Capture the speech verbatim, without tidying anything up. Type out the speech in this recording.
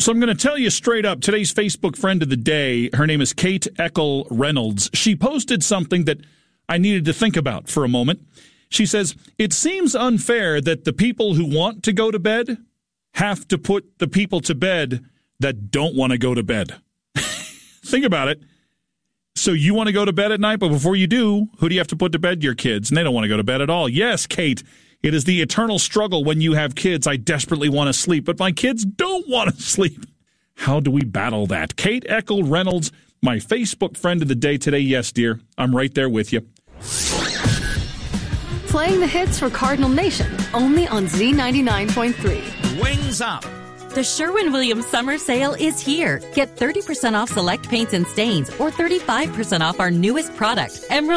So I'm going to tell you straight up, today's Facebook friend of the day, her name is Kate Eckel Reynolds. She posted something that I needed to think about for a moment. She says, it seems unfair that the people who want to go to bed have to put the people to bed that don't want to go to bed. Think about it. So you want to go to bed at night, but before you do, who do you have to put to bed? Your kids. And they don't want to go to bed at all. Yes, Kate, it is the eternal struggle when you have kids. I desperately want to sleep, but my kids don't want to sleep. How do we battle that? Kate Eckel Reynolds, my Facebook friend of the day today. Yes, dear, I'm right there with you. Playing the hits for Cardinal Nation, only on Z ninety-nine point three. Wings Up. The Sherwin-Williams summer sale is here. Get thirty percent off select paints and stains or thirty-five percent off our newest product, Emerald